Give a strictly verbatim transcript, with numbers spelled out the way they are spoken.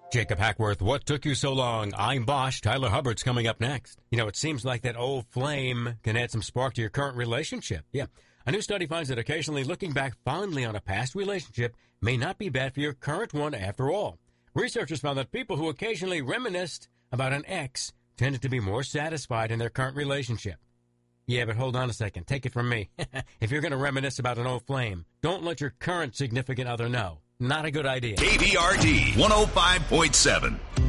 Jacob Hackworth, what took you so long? I'm Bosch. Tyler Hubbard's coming up next. You know, it seems like that old flame can add some spark to your current relationship. Yeah. A new study finds that occasionally looking back fondly on a past relationship may not be bad for your current one after all. Researchers found that people who occasionally reminisced about an ex tended to be more satisfied in their current relationship. Yeah, but hold on a second. Take it from me. If you're going to reminisce about an old flame, don't let your current significant other know. Not a good idea. K B R D one oh five point seven.